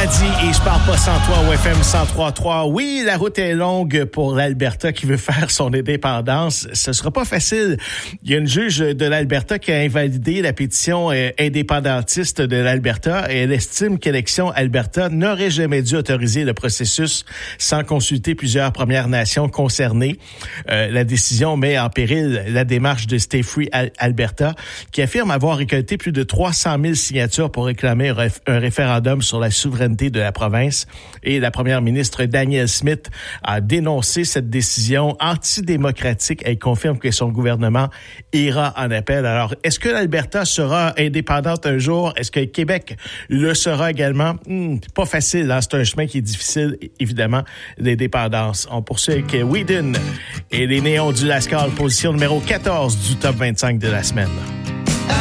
Paradis et Je pars pas sans toi au FM 103.3. Oui, la route est longue pour l'Alberta qui veut faire son indépendance. Ce sera pas facile. Il y a une juge de l'Alberta qui a invalidé la pétition indépendantiste de l'Alberta et elle estime qu'Élections Alberta n'aurait jamais dû autoriser le processus sans consulter plusieurs Premières Nations concernées. La décision met en péril la démarche de Stay Free Alberta qui affirme avoir récolté plus de 300 000 signatures pour réclamer un référendum sur la souveraineté de la province. Et la première ministre Danielle Smith a dénoncé cette décision antidémocratique. Elle confirme que son gouvernement ira en appel. Alors, est-ce que l'Alberta sera indépendante un jour? Est-ce que le Québec le sera également? Pas facile, hein? C'est un chemin qui est difficile, évidemment, l'indépendance. On poursuit avec Whedon et les Néons du Lascaux, position numéro 14 du top 25 de la semaine.